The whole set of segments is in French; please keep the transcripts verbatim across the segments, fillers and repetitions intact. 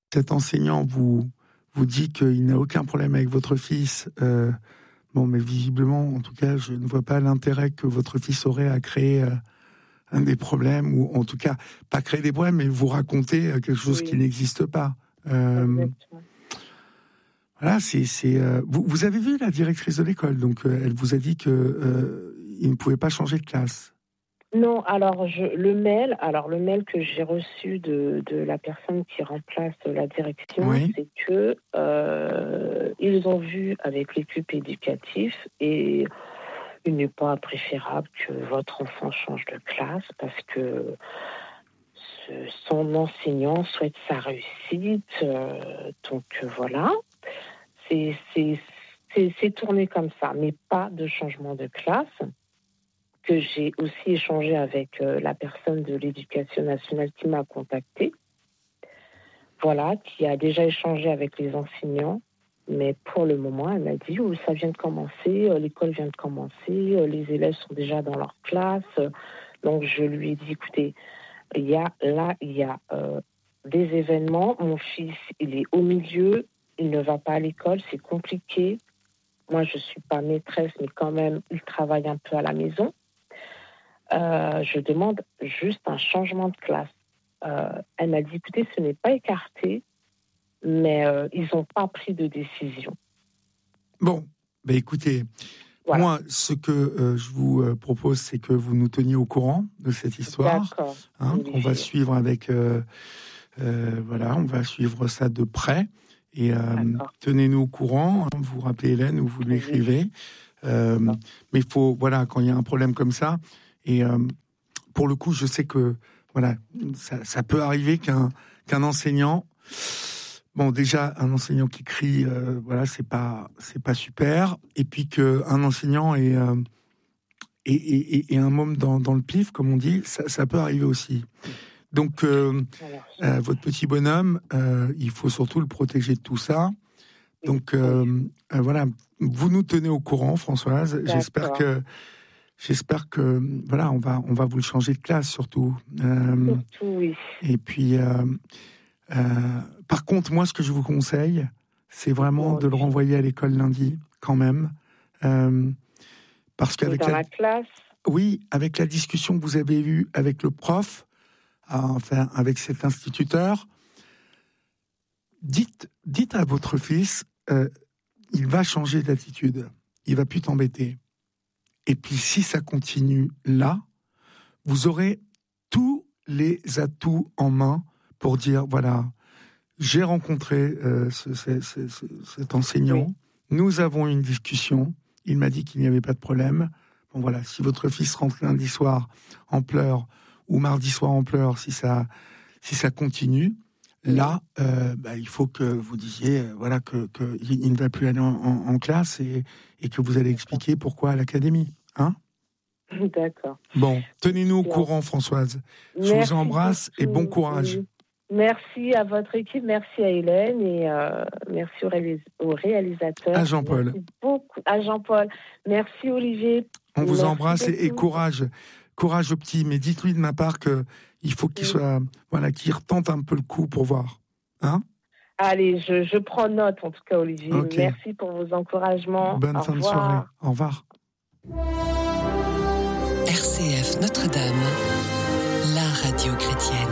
cet enseignant vous, vous dit qu'il n'a aucun problème avec votre fils, euh, bon, mais visiblement, en tout cas, je ne vois pas l'intérêt que votre fils aurait à créer euh, un des problèmes, ou en tout cas, pas créer des problèmes, mais vous raconter quelque chose oui. qui n'existe pas. Euh, voilà, c'est... c'est euh, vous, vous avez vu la directrice de l'école, donc euh, elle vous a dit qu'il euh, ne pouvait pas changer de classe. Non, alors je, le mail, alors le mail que j'ai reçu de, de la personne qui remplace la direction, oui. c'est que euh, ils ont vu avec l'équipe éducative et il n'est pas préférable que votre enfant change de classe parce que ce, son enseignant souhaite sa réussite. Euh, donc voilà, c'est, c'est, c'est, c'est tourné comme ça, mais pas de changement de classe. Que j'ai aussi échangé avec euh, la personne de l'Éducation nationale qui m'a contactée, voilà, qui a déjà échangé avec les enseignants, mais pour le moment, elle m'a dit oh, ça vient de commencer, euh, l'école vient de commencer, euh, les élèves sont déjà dans leur classe, euh, donc je lui ai dit écoutez, il y a là, il y a euh, des événements, mon fils, il est au milieu, il ne va pas à l'école, c'est compliqué, moi je suis pas maîtresse, mais quand même, il travaille un peu à la maison. Euh, je demande juste un changement de classe. Euh, elle m'a dit, écoutez, ce n'est pas écarté, mais euh, ils n'ont pas pris de décision. Bon, ben écoutez, voilà. Moi, ce que euh, je vous euh, propose, c'est que vous nous teniez au courant de cette histoire. D'accord. Hein, oui, qu'on va suivre avec... Euh, euh, voilà, on va suivre ça de près. Et euh, tenez-nous au courant. Hein, vous rappelez Hélène ou vous lui écrivez. Oui. Euh, mais il faut, voilà, quand il y a un problème comme ça... Et euh, pour le coup, je sais que voilà, ça, ça peut arriver qu'un qu'un enseignant, bon déjà un enseignant qui crie, euh, voilà, c'est pas c'est pas super. Et puis qu'un enseignant ait, euh, ait, ait, ait un môme dans, dans le pif, comme on dit, ça, ça peut arriver aussi. Donc euh, euh, votre petit bonhomme, euh, il faut surtout le protéger de tout ça. Donc euh, euh, voilà, vous nous tenez au courant, Françoise. D'accord. J'espère que J'espère que voilà, on va on va vous le changer de classe surtout. Euh, surtout oui. Et puis, euh, euh, par contre, moi, ce que je vous conseille, c'est vraiment oh, de le renvoyer à l'école lundi, quand même, euh, parce qu'avec dans la... la classe. Oui, avec la discussion que vous avez eue avec le prof, enfin avec cet instituteur, dites dites à votre fils, euh, il va changer d'attitude, il va plus t'embêter. Et puis, si ça continue là, vous aurez tous les atouts en main pour dire, voilà, j'ai rencontré euh, ce, ce, ce, ce, cet enseignant, oui. Nous avons eu une discussion, il m'a dit qu'il n'y avait pas de problème. Bon, voilà, si votre fils rentre lundi soir en pleurs, ou mardi soir en pleurs, si ça, si ça continue, oui. Là, euh, bah, il faut que vous disiez, euh, voilà, que, que il ne va plus aller en, en, en classe et, et que vous allez expliquer pourquoi à l'académie. Hein ? D'accord. Bon, tenez-nous au courant, Françoise. Je merci vous embrasse beaucoup. Et bon courage. Merci à votre équipe, merci à Hélène et euh, merci au, réalis- au réalisateur. À Jean-Paul. Merci beaucoup à Jean-Paul. Merci Olivier. On vous merci embrasse et, et courage, courage au petit. Mais dites-lui de ma part que il faut qu'il oui. soit, voilà, qu'il retente un peu le coup pour voir. Hein ? Allez, je, je prends note en tout cas, Olivier. Okay. Merci pour vos encouragements. Bonne au fin revoir. de soirée. Au revoir. R C F Notre-Dame, la radio chrétienne.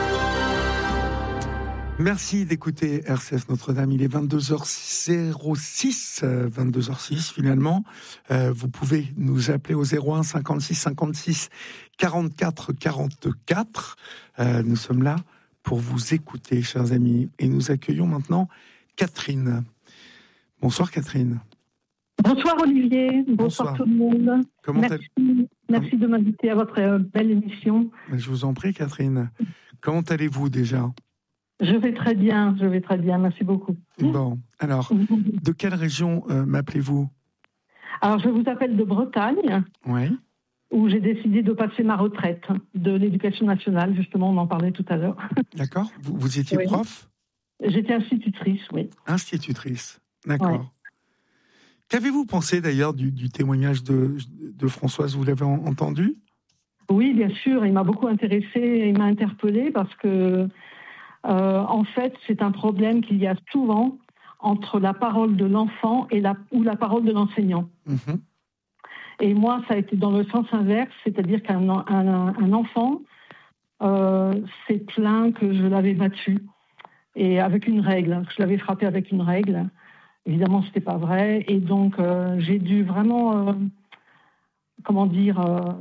Merci d'écouter R C F Notre-Dame. Il est vingt-deux heures zéro six, vingt-deux heures six finalement. Euh, vous pouvez nous appeler au zéro un cinquante-six cinquante-six quarante-quatre quarante-quatre. Euh, nous sommes là pour vous écouter, chers amis. Et nous accueillons maintenant Catherine. Bonsoir Catherine. Bonsoir Olivier, bonsoir, bonsoir tout le monde. Comment merci, merci de m'inviter à votre belle émission. Je vous en prie Catherine. Comment allez-vous déjà ? Je vais très bien, je vais très bien, merci beaucoup. Bon, alors, de quelle région euh, m'appelez-vous ? Alors, je vous appelle de Bretagne, oui. Où j'ai décidé de passer ma retraite de l'éducation nationale, justement, on en parlait tout à l'heure. D'accord, vous, vous étiez oui. prof ? J'étais institutrice, oui. Institutrice, d'accord. Ouais. Qu'avez-vous pensé d'ailleurs du, du témoignage de, de Françoise ? Vous l'avez en, entendu ? Oui, bien sûr, il m'a beaucoup intéressée, il m'a interpellée parce que Euh, en fait, c'est un problème qu'il y a souvent entre la parole de l'enfant et la, ou la parole de l'enseignant. Mmh. Et moi, ça a été dans le sens inverse, c'est-à-dire qu'un un, un enfant euh, s'est plaint que je l'avais battu, et avec une règle, que je l'avais frappé avec une règle. Évidemment, ce n'était pas vrai, et donc euh, j'ai dû vraiment, euh, comment dire... Euh,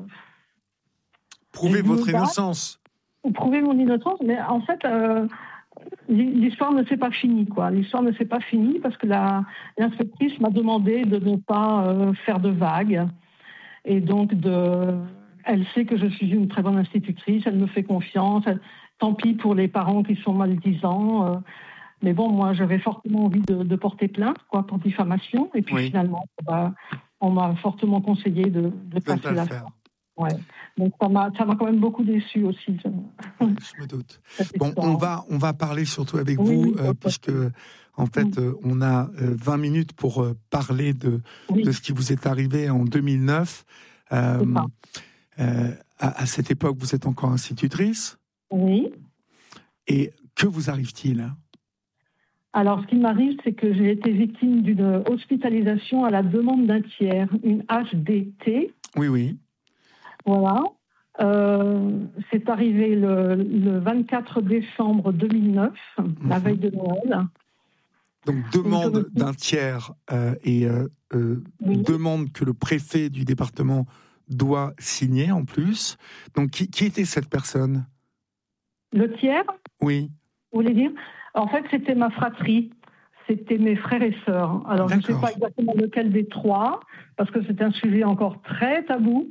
prouver votre innocence. Prouver mon innocence, mais en fait... Euh, l'histoire ne s'est pas finie, quoi. L'histoire ne s'est pas finie parce que la, l'inspectrice m'a demandé de ne pas euh, faire de vagues. Et donc, de, elle sait que je suis une très bonne institutrice, elle me fait confiance. Elle, tant pis pour les parents qui sont maldisants. Euh, mais bon, moi, j'avais fortement envie de, de porter plainte, quoi, pour diffamation. Et puis oui. Finalement, bah, on m'a fortement conseillé de, de passer la faire. Ouais. Donc ça m'a, ça m'a quand même beaucoup déçu aussi. Je, je me doute. Bon, on va, on va parler surtout avec oui, vous, oui, euh, puisque en fait, oui. euh, on a euh, vingt minutes pour euh, parler de, oui. de ce qui vous est arrivé en deux mille neuf. Euh, euh, à, à cette époque, vous êtes encore institutrice. Oui. Et que vous arrive-t-il ? Alors, ce qui m'arrive, c'est que j'ai été victime d'une hospitalisation à la demande d'un tiers, une H D T. Oui, oui. Voilà. Euh, c'est arrivé le, le vingt-quatre décembre deux mille neuf, mmh. la veille de Noël. Donc, demande Donc, d'un tiers euh, et euh, euh, oui. demande que le préfet du département doit signer en plus. Donc, qui, qui était cette personne ? Le tiers ? Oui. Vous voulez dire ? En fait, c'était ma fratrie. C'était mes frères et sœurs. Alors, D'accord. je ne sais pas exactement lequel des trois, parce que c'est un sujet encore très tabou.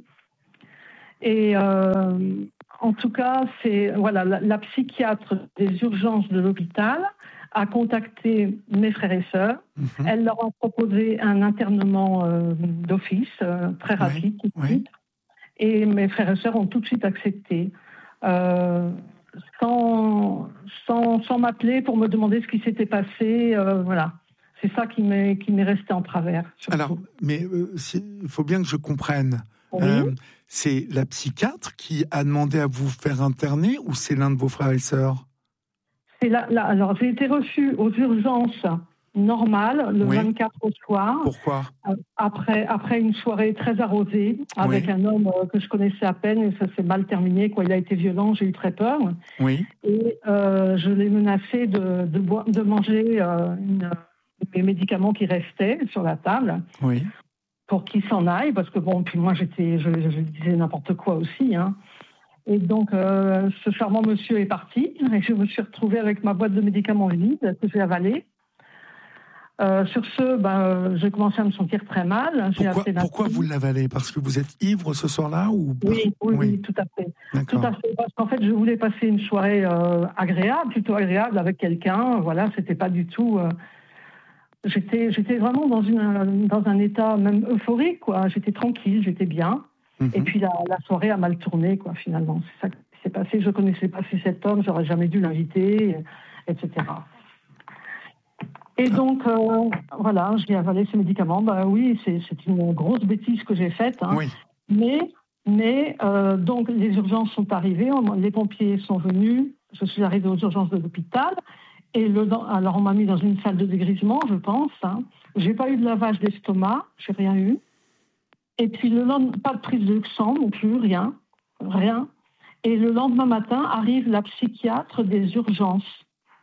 Et euh, en tout cas, c'est voilà, la, la psychiatre des urgences de l'hôpital a contacté mes frères et sœurs. Mmh. Elle leur a proposé un internement euh, d'office euh, très rapide, oui, tout de suite. Oui. Et mes frères et sœurs ont tout de suite accepté, euh, sans, sans, sans m'appeler pour me demander ce qui s'était passé. Euh, voilà. C'est ça qui m'est, qui m'est resté en travers. Surtout. Alors, mais il euh, faut bien que je comprenne. Oui. Euh, c'est la psychiatre qui a demandé à vous faire interner ou c'est l'un de vos frères et sœurs ? C'est là, là, alors, j'ai été reçue aux urgences normales le oui. vingt-quatre au soir. Pourquoi ? Après, après une soirée très arrosée avec oui. un homme euh, que je connaissais à peine et ça s'est mal terminé. Quoi. Il a été violent, j'ai eu très peur. Oui. Et euh, je l'ai menacé de, de, bo- de manger euh, une, mes médicaments qui restaient sur la table. Oui. Pour qu'il s'en aille, parce que bon, puis moi j'étais, je, je disais n'importe quoi aussi, hein. Et donc euh, ce charmant monsieur est parti, et je me suis retrouvée avec ma boîte de médicaments vide que j'ai avalée. Euh, sur ce, ben, j'ai commencé à me sentir très mal. J'ai pourquoi pourquoi vous l'avalez ? Parce que vous êtes ivre ce soir-là ou oui, oui, oui, oui, tout à fait. D'accord. Tout à fait, parce qu'en fait, je voulais passer une soirée euh, agréable, plutôt agréable avec quelqu'un. Voilà, c'était pas du tout. Euh, J'étais, j'étais vraiment dans, une, dans un état même euphorique, quoi. J'étais tranquille, j'étais bien. Mmh. Et puis la, la soirée a mal tourné, quoi, finalement. C'est ça qui s'est passé. Je ne connaissais pas cet homme, j'aurais jamais dû l'inviter, et cetera. Et donc, euh, voilà, j'ai avalé ces médicaments. Bah oui, c'est, c'est une grosse bêtise que j'ai faite. Hein. Oui. Mais, mais euh, donc, les urgences sont arrivées, les pompiers sont venus. Je suis arrivée aux urgences de l'hôpital. Et le, alors, on m'a mis dans une salle de dégrisement, je pense. Hein. J'ai pas eu de lavage d'estomac, j'ai rien eu. Et puis, le lendemain, pas de prise de sang non plus, rien. Rien. Et le lendemain matin, arrive la psychiatre des urgences.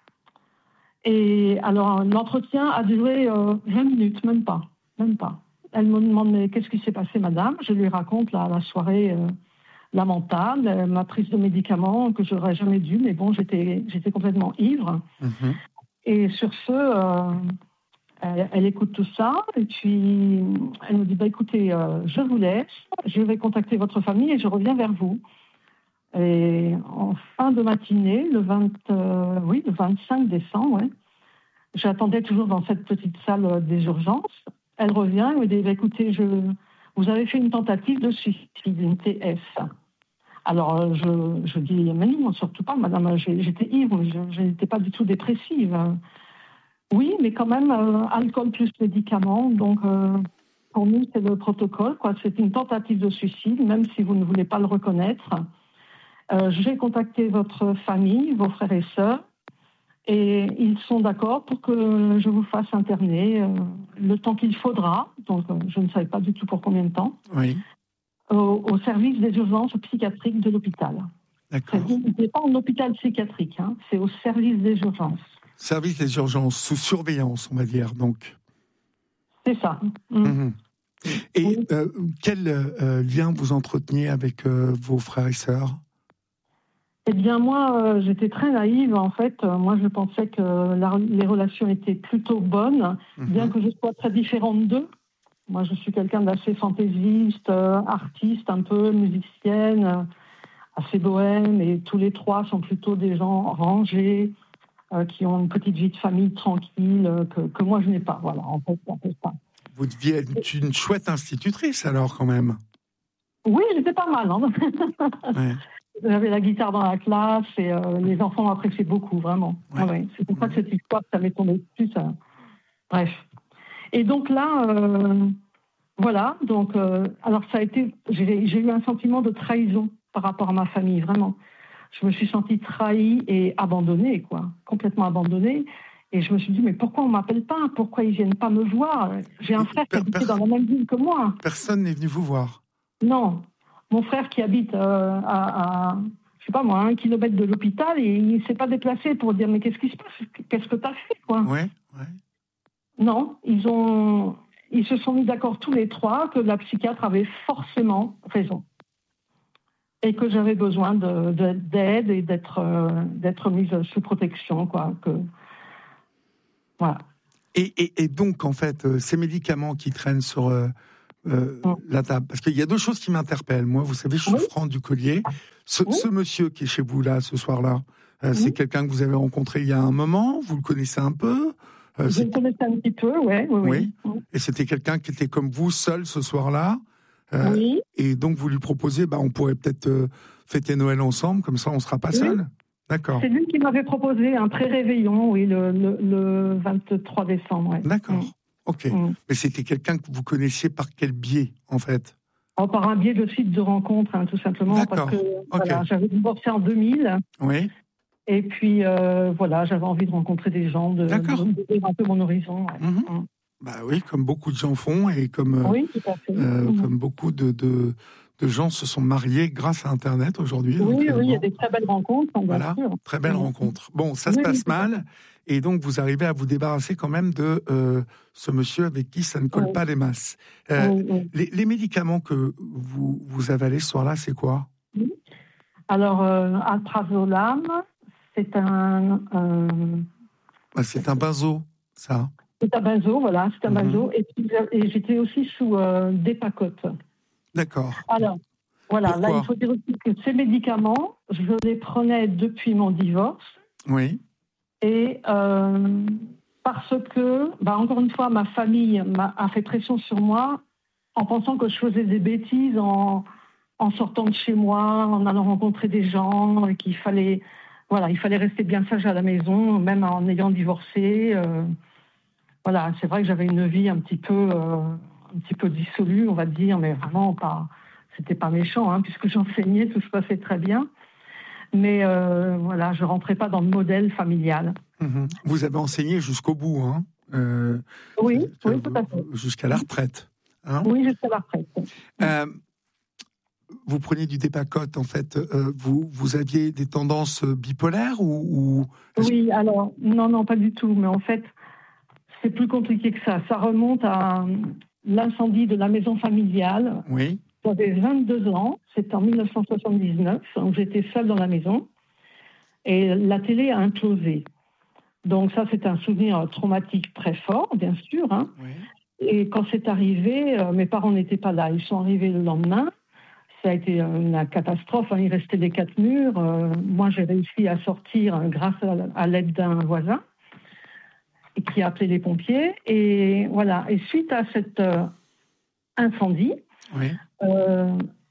Et alors, l'entretien a duré euh, vingt minutes, même pas. Même pas. Elle me demande, mais qu'est-ce qui s'est passé, madame ? Je lui raconte la, la soirée... Euh, lamentable, ma prise de médicaments que j'aurais jamais dû, mais bon, j'étais, j'étais complètement ivre. Mmh. Et sur ce, euh, elle, elle écoute tout ça, et puis elle me dit, bah, écoutez, euh, je vous laisse, je vais contacter votre famille et je reviens vers vous. Et en fin de matinée, le, vingt, euh, oui, le vingt-cinq décembre, ouais, j'attendais toujours dans cette petite salle des urgences. Elle revient et me dit, bah, écoutez, je... vous avez fait une tentative de suicide, une T F. Alors, je, je dis, mais non, surtout pas, madame, j'étais ivre, je n'étais pas du tout dépressive. Oui, mais quand même, euh, alcool plus médicaments, donc euh, pour nous, c'est le protocole, quoi. C'est une tentative de suicide, même si vous ne voulez pas le reconnaître. Euh, j'ai contacté votre famille, vos frères et sœurs, Et ils sont d'accord pour que je vous fasse interner euh, le temps qu'il faudra, donc euh, je ne savais pas du tout pour combien de temps, oui. au, au service des urgences psychiatriques de l'hôpital. D'accord. Ce n'est pas en hôpital psychiatrique, hein, c'est au service des urgences. Service des urgences, sous surveillance, on va dire, donc. C'est ça. Mmh. Mmh. Et oui. euh, quel euh, lien vous entreteniez avec euh, vos frères et sœurs ? Eh bien, moi, euh, j'étais très naïve, en fait. Euh, moi, je pensais que la, les relations étaient plutôt bonnes, mmh. bien que je sois très différente d'eux. Moi, je suis quelqu'un d'assez fantaisiste, euh, artiste un peu, musicienne, euh, assez bohème, et tous les trois sont plutôt des gens rangés, euh, qui ont une petite vie de famille tranquille, euh, que, que moi, je n'ai pas. Voilà, en fait, en fait pas. Vous deviez être une chouette institutrice, alors, quand même. Oui, j'étais pas mal. Hein. Ouais. J'avais la guitare dans la classe et euh, les enfants m'appréciaient beaucoup, vraiment. Ouais. Ah ouais. C'est pour ça que cette histoire, ça m'est tombé dessus. Ça... Bref. Et donc là, euh, voilà. Donc, euh, alors ça a été, j'ai, j'ai eu un sentiment de trahison par rapport à ma famille, vraiment. Je me suis sentie trahie et abandonnée, quoi, complètement abandonnée. Et je me suis dit, mais pourquoi on m'appelle pas ? Pourquoi ils viennent pas me voir ? J'ai un frère qui habitait dans la même ville que moi. Personne n'est venu vous voir ? Non. Mon frère qui habite euh, à, à, je sais pas moi, un kilomètre de l'hôpital, et il ne s'est pas déplacé pour dire mais qu'est-ce qui se passe ? Qu'est-ce que tu as fait, quoi ? Ouais, ouais. Non, ils ont, ils se sont mis d'accord tous les trois que la psychiatre avait forcément raison et que j'avais besoin de, de, d'aide et d'être, euh, d'être mise sous protection, quoi. Que voilà. Et, et, et donc en fait, ces médicaments qui traînent sur euh... Euh, mmh. la table, parce qu'il y a deux choses qui m'interpellent. Moi, vous savez, je suis oui. franc du collier. Ce, oui. ce monsieur qui est chez vous là ce soir-là, euh, oui. c'est quelqu'un que vous avez rencontré il y a un moment. Vous le connaissez un peu ? euh, Je le connaissais un petit peu, ouais, oui. Oui. oui. Et c'était quelqu'un qui était comme vous, seul ce soir-là. Euh, oui. Et donc vous lui proposez, bah, on pourrait peut-être euh, fêter Noël ensemble, comme ça on ne sera pas oui. seul. D'accord. C'est lui qui m'avait proposé un pré-réveillon, oui, le, le, le vingt-trois décembre. Ouais. D'accord. Mmh. Ok, mmh. Mais c'était quelqu'un que vous connaissiez par quel biais, en fait ? Oh, par un biais de site de rencontre, hein, tout simplement. D'accord. Parce que okay. voilà, j'avais divorcé en deux mille. Oui. Et puis, euh, voilà, j'avais envie de rencontrer des gens, de, D'accord. de, de un peu mon horizon. Ouais. Mmh. Mmh. Bah oui, comme beaucoup de gens font, et comme, oui, tout à fait. Euh, mmh. comme beaucoup de, de, de gens se sont mariés grâce à Internet aujourd'hui. Oui, donc, oui, il bon. y a des très belles rencontres. Bien voilà, sûr. très belles mmh. rencontres. Bon, ça oui, se passe oui, mal. Et donc, vous arrivez à vous débarrasser quand même de euh, ce monsieur avec qui ça ne colle oui. pas les masses. Euh, oui, oui. Les, les médicaments que vous, vous avalez ce soir-là, c'est quoi ? oui. Alors, euh, alprazolam, c'est un... Euh... Bah, c'est un benzo, ça. C'est un benzo, voilà, c'est un mm-hmm. benzo. Et, puis, et j'étais aussi sous euh, Depakote. D'accord. Alors, voilà, Pourquoi ? là, il faut dire aussi que ces médicaments, je les prenais depuis mon divorce. Oui. Et euh, parce que, bah, encore une fois, ma famille m'a, a fait pression sur moi en pensant que je faisais des bêtises en, en sortant de chez moi, en allant rencontrer des gens, et qu'il fallait, voilà, il fallait rester bien sage à la maison, même en ayant divorcé. Euh, voilà, c'est vrai que j'avais une vie un petit peu, euh, un petit peu dissolue, on va dire, mais vraiment pas, c'était pas méchant, hein, puisque j'enseignais, tout se passait très bien. Mais euh, voilà, je ne rentrais pas dans le modèle familial. Mmh. Vous avez enseigné jusqu'au bout, hein euh, Oui, oui, tout à fait. Jusqu'à la retraite. Hein oui, jusqu'à la retraite. Euh, vous preniez du Depakote, en fait. Euh, vous, vous aviez des tendances bipolaires ou, ou... Oui, alors, non, non, pas du tout. Mais en fait, c'est plus compliqué que ça. Ça remonte à l'incendie de la maison familiale. Oui. J'avais vingt-deux ans, c'était en dix-neuf cent soixante-dix-neuf, donc j'étais seule dans la maison, et la télé a implosé. Donc ça, c'est un souvenir traumatique très fort, bien sûr. Hein. Oui. Et quand c'est arrivé, euh, mes parents n'étaient pas là, ils sont arrivés le lendemain. Ça a été une catastrophe, hein. Il restait des quatre murs. Euh, moi, j'ai réussi à sortir euh, grâce à, à l'aide d'un voisin qui a appelé les pompiers. Et voilà, et suite à cet euh, incendie, oui. Euh,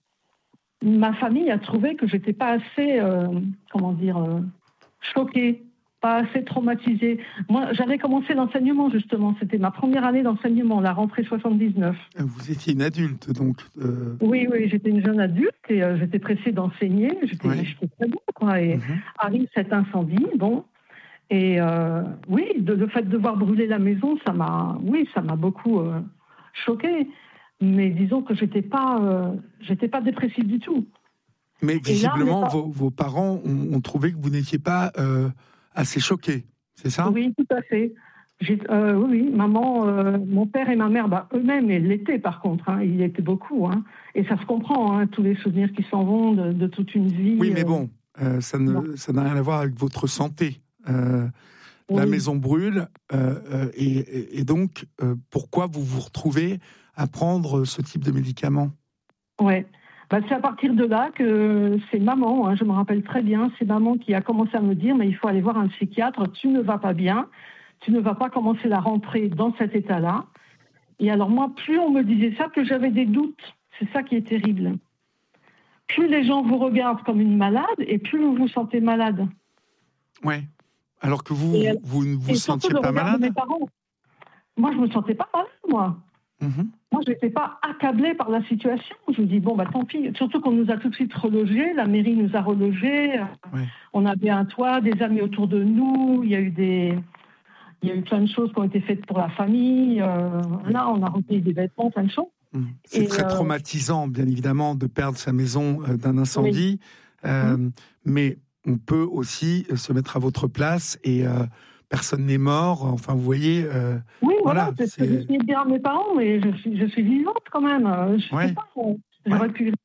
ma famille a trouvé que j'étais pas assez, euh, comment dire, euh, choquée, pas assez traumatisée. Moi, j'avais commencé l'enseignement, justement. C'était ma première année d'enseignement, la rentrée soixante-dix-neuf. Vous étiez une adulte, donc euh... Oui, oui, j'étais une jeune adulte et euh, j'étais pressée d'enseigner. J'étais, oui. j'étais très bien, quoi. Et mm-hmm. arrive cet incendie, bon. Et euh, oui, de, le fait de voir brûler la maison, ça m'a, oui, ça m'a beaucoup euh, choquée. Mais disons que j'étais pas, euh, j'étais pas dépressive du tout. Mais visiblement, là, vos, vos parents ont, ont trouvé que vous n'étiez pas euh, assez choquée, c'est ça? Oui, tout à fait. J'ai, euh, oui, maman, euh, mon père et ma mère, bah, eux-mêmes, ils l'étaient par contre. Hein, ils l'étaient beaucoup. Hein, et ça se comprend, hein, tous les souvenirs qui s'en vont de, de toute une vie. Oui, mais bon, euh, ça, ne, ça n'a rien à voir avec votre santé. Euh, oui. La maison brûle, euh, euh, et, et donc, euh, pourquoi vous vous retrouvez à prendre ce type de médicaments? Ouais. Bah, c'est à partir de là que c'est maman, hein, je me rappelle très bien, c'est maman qui a commencé à me dire, mais il faut aller voir un psychiatre, tu ne vas pas bien, tu ne vas pas commencer la rentrée dans cet état-là. Et alors moi, plus on me disait ça, plus j'avais des doutes. C'est ça qui est terrible. Plus les gens vous regardent comme une malade, et plus vous vous sentez malade. Ouais. Alors que vous, et, vous ne vous et sentiez le pas malade? De mes parents. Moi, je ne me sentais pas malade, moi. Mm-hmm. Moi, je n'étais pas accablée par la situation. Je me dis, bon, bah tant pis. Surtout qu'on nous a tout de suite relogés. La mairie nous a relogés. Ouais. On avait un toit, des amis autour de nous. Il y a eu des... Il y a eu plein de choses qui ont été faites pour la famille. Euh, oui. Là, on a repayé des vêtements, plein de choses. Mmh. C'est et très euh... traumatisant, bien évidemment, de perdre sa maison euh, d'un incendie. Oui. Euh, mmh. Mais on peut aussi se mettre à votre place et... Euh, personne n'est mort, enfin vous voyez. Euh, oui, voilà, voilà c'est ce que je suis bien à mes parents, mais je suis, je suis vivante quand même. Je ouais. sais pas, j'aurais ouais. pu.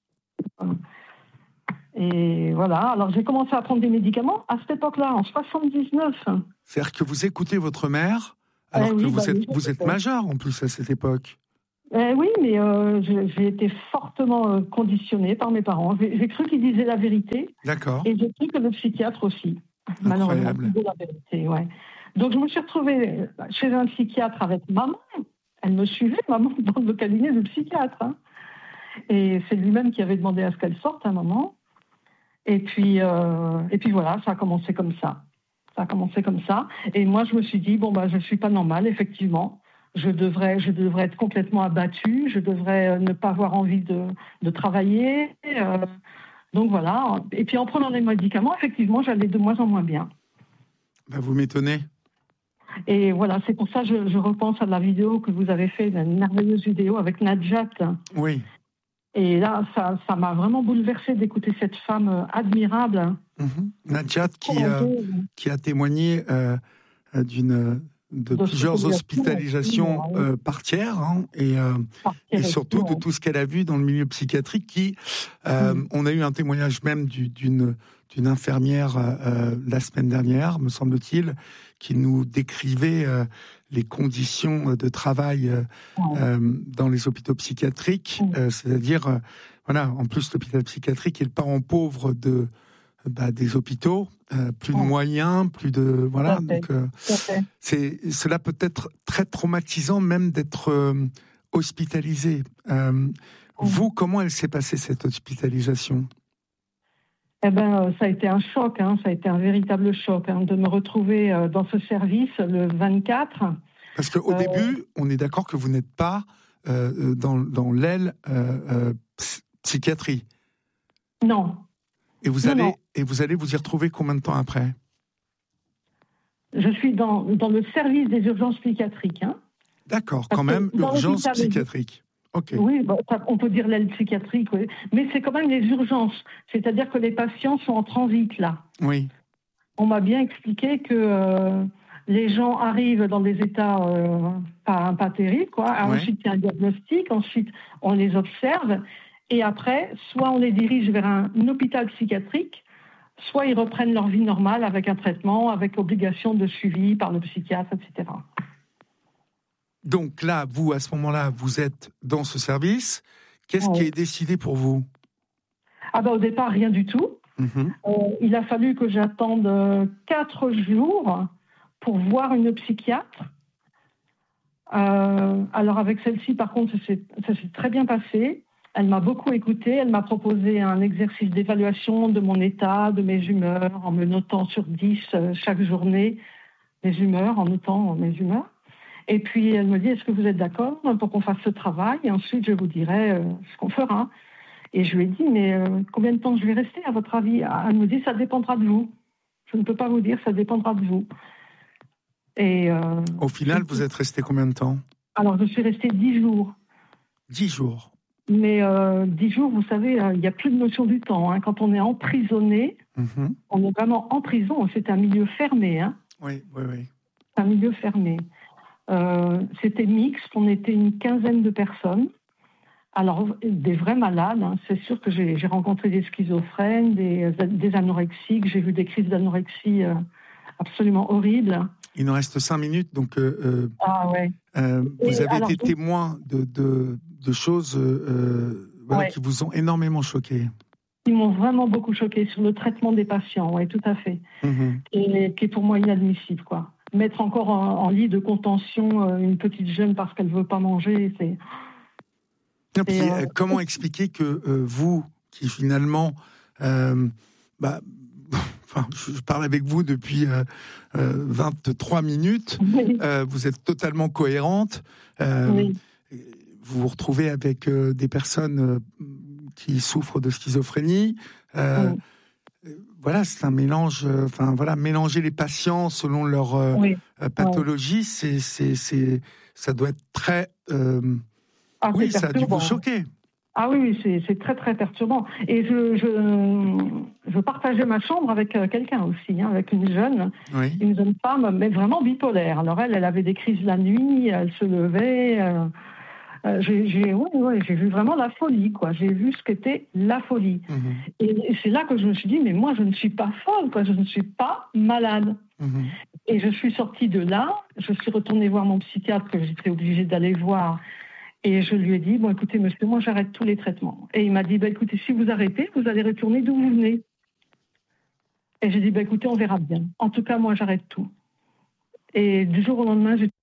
Et voilà, alors j'ai commencé à prendre des médicaments à cette époque-là, en soixante-dix-neuf. C'est-à-dire que vous écoutez votre mère, alors eh oui, que vous, bah, êtes, oui, vous êtes majeur en plus à cette époque. Eh oui, mais euh, j'ai été fortement euh, conditionnée par mes parents. J'ai cru qu'ils disaient la vérité. D'accord. Et j'ai cru que le psychiatre aussi. Incroyable. La vérité, ouais. Donc je me suis retrouvée chez un psychiatre avec maman. Elle me suivait, maman, dans le cabinet du psychiatre. Hein. Et c'est lui-même qui avait demandé à ce qu'elle sorte à un moment. Et puis, euh, et puis voilà, ça a commencé comme ça. Ça a commencé comme ça. Et moi, je me suis dit, bon, bah, je ne suis pas normale, effectivement. Je devrais, je devrais être complètement abattue. Je devrais ne pas avoir envie de, de travailler. Euh, Donc voilà, et puis en prenant des médicaments, effectivement, j'allais de moins en moins bien. Ben vous m'étonnez. Et voilà, c'est pour ça que je, je repense à la vidéo que vous avez faite, une merveilleuse vidéo avec Nadjat. Oui. Et là, ça, ça m'a vraiment bouleversée d'écouter cette femme admirable. Mm-hmm. Nadjat qui, euh, qui a témoigné euh, d'une... de, de plusieurs hospitalisations euh, par tiers, hein, et, euh, et surtout de tout ce qu'elle a vu dans le milieu psychiatrique. Qui, euh, mmh. On a eu un témoignage même d'une d'une infirmière euh, la semaine dernière, me semble-t-il, qui nous décrivait euh, les conditions de travail euh, mmh. euh, dans les hôpitaux psychiatriques, mmh. euh, c'est-à-dire, euh, voilà, en plus l'hôpital psychiatrique est le parent pauvre de Bah, des hôpitaux, euh, plus de moyens, plus de voilà. Donc, euh, c'est cela peut être très traumatisant même d'être euh, hospitalisé. Euh, mmh. Vous, comment elle s'est passée cette hospitalisation? Eh ben, ça a été un choc, hein, ça a été un véritable choc hein, de me retrouver euh, dans ce service le vingt-quatre. Parce qu'au euh... début, on est d'accord que vous n'êtes pas euh, dans, dans l'aile euh, euh, psychiatrie. Non. Et vous, non, allez, non. et vous allez vous y retrouver combien de temps après? Je suis dans, dans le service des urgences psychiatriques. Hein. D'accord, quand même, urgences psychiatriques. Okay. Oui, bon, on peut dire l'aile psychiatrique, oui. Mais c'est quand même les urgences. C'est-à-dire que les patients sont en transit, là. Oui. On m'a bien expliqué que euh, les gens arrivent dans des états euh, pas, pas terribles, quoi. Ouais. Ensuite, il y a un diagnostic, ensuite, on les observe. Et après, soit on les dirige vers un, un hôpital psychiatrique, soit ils reprennent leur vie normale avec un traitement, avec obligation de suivi par le psychiatre, et cetera. Donc là, vous, à ce moment-là, vous êtes dans ce service. Qu'est-ce ouais. qui est décidé pour vous? Ah ben, au départ, rien du tout. Mm-hmm. Euh, il a fallu que j'attende quatre jours pour voir une psychiatre. Euh, alors avec celle-ci, par contre, ça s'est, ça s'est très bien passé. Elle m'a beaucoup écoutée. Elle m'a proposé un exercice d'évaluation de mon état, de mes humeurs, en me notant sur dix euh, chaque journée mes humeurs, en notant mes humeurs. Et puis, elle me dit, est-ce que vous êtes d'accord pour qu'on fasse ce travail? Et ensuite, je vous dirai euh, ce qu'on fera. Et je lui ai dit, mais euh, combien de temps je vais rester, à votre avis? Elle me dit, ça dépendra de vous. Je ne peux pas vous dire, ça dépendra de vous. Et, euh, Au final, vous êtes resté combien de temps? Alors, je suis restée dix jours. Dix jours. Mais euh, dix jours, vous savez, il euh, n'y a plus de notion du temps. Hein. Quand on est emprisonné, mm-hmm. on est vraiment en prison. C'est un milieu fermé. Hein. Oui, oui, oui. C'est un milieu fermé. Euh, c'était mixte. On était une quinzaine de personnes. Alors, des vrais malades. Hein. C'est sûr que j'ai, j'ai rencontré des schizophrènes, des, des anorexiques. J'ai vu des crises d'anorexie euh, absolument horribles. Il nous reste cinq minutes, donc euh, ah, ouais. euh, vous Et avez alors, été témoin de, de, de choses euh, voilà, ouais. qui vous ont énormément choqué. Qui m'ont vraiment beaucoup choqué sur le traitement des patients, oui, tout à fait. Mmh. Et qui est pour moi inadmissible, quoi. Mettre encore en, en lit de contention euh, une petite jeune parce qu'elle ne veut pas manger, c'est... Non, puis, euh, comment expliquer que euh, vous, qui finalement... Euh, bah, Enfin, je parle avec vous depuis euh, euh, vingt-trois minutes. Oui. Euh, vous êtes totalement cohérente. Euh, oui. Vous vous retrouvez avec euh, des personnes euh, qui souffrent de schizophrénie. Euh, oui. Voilà, c'est un mélange. Euh, enfin, voilà, mélanger les patients selon leur euh, oui. euh, pathologie, oui. c'est, c'est, c'est, ça doit être très. Euh, ah, oui, ça a dû vous choquer. Ah oui, c'est, c'est très, très perturbant. Et je, je, je partageais ma chambre avec quelqu'un aussi, hein, avec une jeune, oui. une jeune femme, mais vraiment bipolaire. Alors elle, elle avait des crises la nuit, elle se levait. Euh, euh, j'ai, j'ai, ouais, ouais, j'ai vu vraiment la folie, quoi. J'ai vu ce qu'était la folie. Mmh. Et, et c'est là que je me suis dit, mais moi, je ne suis pas folle, quoi. Je ne suis pas malade. Mmh. Et je suis sortie de là, je suis retournée voir mon psychiatre que j'étais obligée d'aller voir. Et je lui ai dit, bon, écoutez, monsieur, moi, j'arrête tous les traitements. Et il m'a dit, bah, écoutez, si vous arrêtez, vous allez retourner d'où vous venez. Et j'ai dit, bah, écoutez, on verra bien. En tout cas, moi, j'arrête tout. Et du jour au lendemain, j'ai